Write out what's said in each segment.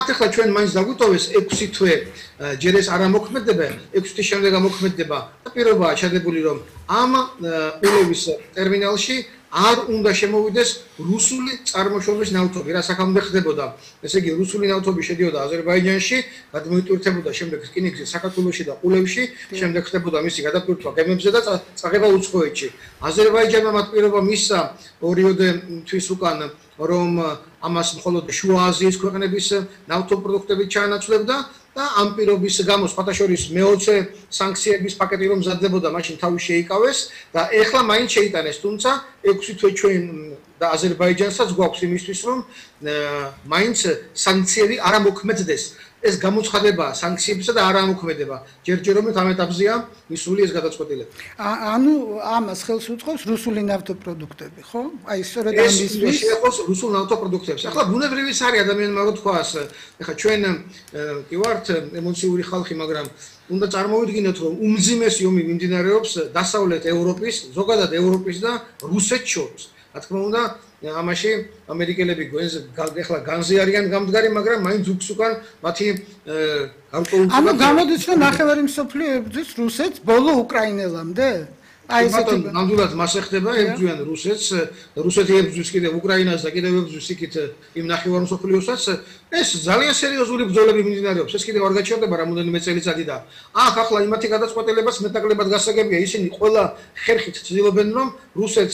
ახლა ჩვენ მაინც დაგვიტოვეს 6 თვე ჯერ ეს არ ამოქმედება 6 თვის შემდეგ ამოქმედება და პირობაა ჩადებული რომ ამ ყულევის ტერმინალში არ უნდა შემოვიდეს რუსული წარმოშობის ნავთობი, რა საქამდე ხდებოდა. ესე იგი, რუსული ნავთობი შედიოდა აზერბაიჯანში, გადმოიტვირთებოდა შემდეგ რკინიგზის საქართველოში და ყულევში, შემდეგ ხდებოდა მისი გადატვირთვა გემებზე და წაღება უცხოეთში. აზერბაიჯანმა მათ პირობა მისცა ორიოდე თვის უკან, რომ ამას მხოლოდ შუა აზიის ქვეყნების ნავთობპროდუქტები ჩაანაცვლებდა და ამ პირობის გამო სხვათა შორის მე-20 სანქციების პაკეტი რომ მზადდებოდა, მაშინ თავი შეიკავეს და ეხლა მაინც შეიტანეს, თუმცა 6 თვე ჩვენ და აზერბაიჯანსაც გვაქვს იმისთვის, რომ მაინც სანქციები არ ამოქმედდეს. ეს გამოცხადებაა სანქციებისა და არ ამოქმედება. ჯერჯერობით ამ ეტაპზეა მისული ეს გადაწყვეტილება. ანუ ამას ხელს უწყობს რუსული ნავთობპროდუქტები, ხო? აი სწორედ ამისთვის შეეხოს რუსულ ნავთობპროდუქტებს. ახლა ბუნებრივიც არის ადამიანმა რო თქვას, ახლა ჩვენ კი ვართ ემოციური ხალხი, მაგრამ უნდა წარმოვიდგინოთ, რომ უმძიმესი ომი მიმდინარეობს დასავლეთ ევროპის, ზოგადად ევროპის და რუსეთს შორის. რა თქმა უნდა, ამაში ამერიკელები ეხლა განზე არიან გამდგარი, მაგრამ მაინც უქს უკან მათი გარკვეულწილად ანუ გამოდის რომ ნახევარი მსოფლიო ებრძვის რუსეთს ბოლო უკრაინელამდე? აი ესეთი ნამდვილად მას ეხება ებრძვიან რუსეთს, რუსეთი ებრძვის კიდევ უკრაინას და კიდევ ებრძვის იქით იმ ნახევარ მსოფლიოსაც. ეს ძალიან სერიოზული ბრძოლები მიმდინარეობს. ეს კიდევ არ გაჩერდება რამოდენიმე წელიწადი და აქ ახლა იმათი გადაწყვეტილებას მეტნაკლებად გასაგებია, ისინი ყველა ხერხით ცდილობენ რომ რუსეთს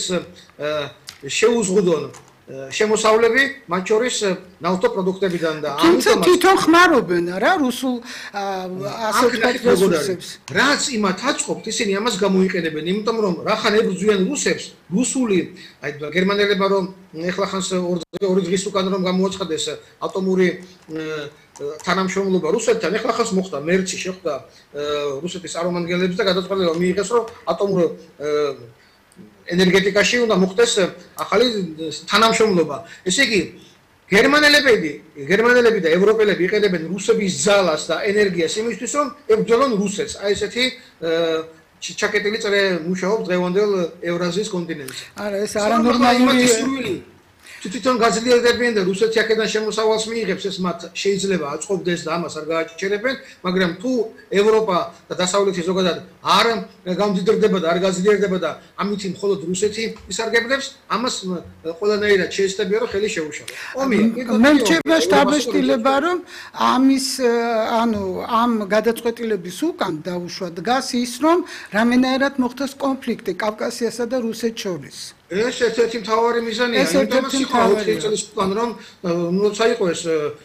შეუზღუდონ შემოსავლები, მათ შორის ნავთობპროდუქტებიდან და ამიტომ თვითონ ხმარობენ რა რუსულ ასე ვთქვათ რესურსებს. რაც იმათ აწყობთ, ისინი ამას გამოიყენებენ, იმიტომ რომ რახან ებრძვიან რუსებს, რუსული, აი გერმანელებმა რომ ეხლა ხანს ორი დღის უკან რომ გამოაცხადეს ატომური თანამშრომლობა რუსეთთან, ეხლა ხანს მოხდა მერცი შეხვდა რუსეთის წარმომადგენლებს და გადაწყვეტილება მიიღეს, რომ ატომურ ენერგეტიკაში უნდა მოხდეს ახალი თანამშრომლობა. ესე იგი, გერმანელები და ევროპელები იყენებენ რუსების ძალას და ენერგიას იმისთვის, რომ ებრძოლონ რუსეთს. აი ესეთი ჩაკეტილი წრე მუშაობს დღევანდელ ევრაზიის კონტინენტზე. არა, ეს არანორმალური თვითონ გაძლიერდებიან და რუსეთი აქედან შემოსავალს მიიღებს, ეს მათ შეიძლება აწყობდეს და ამას არ გააჩერებენ, მაგრამ თუ ევროპა და დასავლეთი ზოგადად არ გამდიდრდება და არ გაძლიერდება და ამით მხოლოდ რუსეთი ისარგებლებს, ამას ყველანაირად შეეცდებიან რომ ხელი შეუშალოს. მე რჩება შტაბ-შტილება რომ ამის ანუ ამ გადაწყვეტილების უკან დაუშვა დგას ის რომ რამენაირად მოხდეს კონფლიქტი კავკასიასა და რუსეთს შორის. ეს ერთ-ერთი მთავარი მიზანია, იმიტომ რომ 4 წელს უკან რომ როცა იყო ეს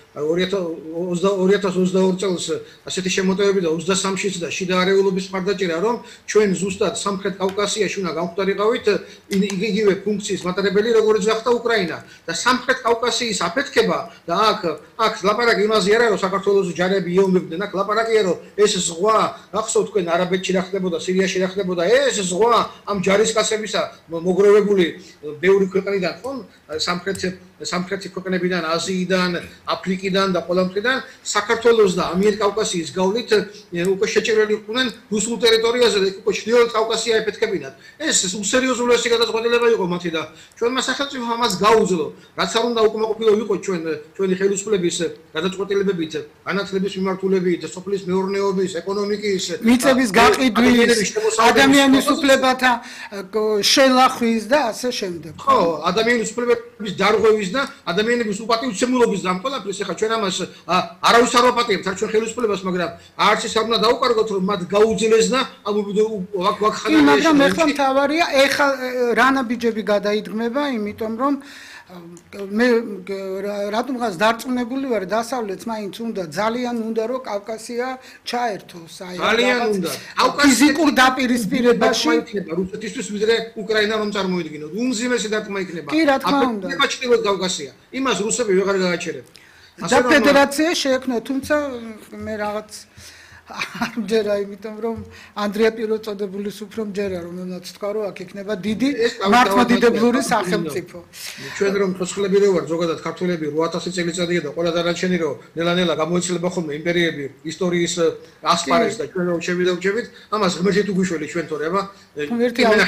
2022 წელს ასეთი შემოტევები და 23-შიც და შიდა არეულობის მხარდაჭერა, რომ ჩვენ ზუსტად სამხრეთ კავკასიაში უნდა გავხდარიყავით იგივე ფუნქციის მატარებელი, როგორც გახდა უკრაინა და სამხრეთ კავკასიის აფეთქება და აქ ლაპარაკი იმაზე არა, რომ საქართველოს ჯარები იომებდნენ, აქ ლაპარაკია, რომ ეს ზღვა, გახსოვთ თქვენ არაბეთში რა ხდებოდა, სირიაში რა ხდებოდა, ეს ზღვა ამ ჯარისკაცებისა მოგროვებული ბევრი ქვეყნიდან, ხო, სამხრეთი ქვეყნებიდან, აზიიდან, აფრიკიდან და ყველა მხრიდან საქართველოს და ამიერკავკასიის გავლით უკვე შეჭერილი იყვნენ რუსულ ტერიტორიაზე და უკვე ჩრდილოეთ კავკასია აფეთქებინათ. ეს უსერიოზულესი გადაწყვეტილება იყო მათი და ჩვენმა სახელმწიფომ ამას გაუძლო. რაც არ უნდა უკმაყოფილო ვიყოთ ჩვენი ხელისუფლების გადაწყვეტილებებით, განათლების მიმართულებით, სოფლის მეურნეობის, ეკონომიკის, მიწების გაყიდვის, ადამიანის უფლებათა შელახვის და ასე შემდეგ. ხო, ადამიანის უფლებების დარღვევის და ადამიანების უპატივცემულობის და ამ ყველაფრის ახლა ჩვენ ამას არავის არ ვაპატიებთ არ ჩვენ ხელისუფლებას, მაგრამ არც ის არ უნდა დაუკარგოთ, რომ მათ გაუძლეს და ამ ვაკხანა. მაგრამ ეხლა მთავარია, ეხლა რა ნაბიჯები გადაიდგმება, იმიტომ რომ მე რატომღაც დარწმუნებული ვარ, დასავლეთს მაინც უნდა ძალიან უნდა რომ კავკასია ჩაერთოს, აი ძალიან უნდა. ფიზიკურ დაპირისპირებაში იქნება რუსეთისთვის ვიდრე უკრაინა რომ წარმოიდგინოთ. უმძიმესი დარტყმა იქნება. კი, რა თქმა უნდა. ჩრდილოეთ კავკასია. იმას რუსები ვეღარ გააჩერებენ. და ფედერაცია შეექმნა, თუმცა მე რაღაც არ მჯერა, იმიტომ რომ ანდრია პირველწოდებულის უფრო მჯერა, რომელმაც თქვა, რომ აქ იქნება დიდი მართლმადიდებლური სახელმწიფო. ჩვენ რომ ცოცხლები რო ვარ, ზოგადად ქართველები 8000 წელიწადია და ყველა დანარჩენი რო ნელა-ნელა გამოიცლება ხოლმე იმპერიები, ისტორიის ასპარეზს და ჩვენ რომ შევიდევთ, ამას ღმერთი თუ გვიშველი ჩვენ თორე, აბა.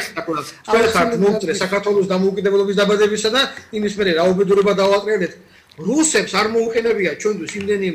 ჩვენ ხართ მომწრე საქართველოს დამოუკიდებლობის დაბადებისა და იმის მერე რაობედურება დავაყრიეთ. რუსებს არ მოუყენებია ჩვენთვის იმდენი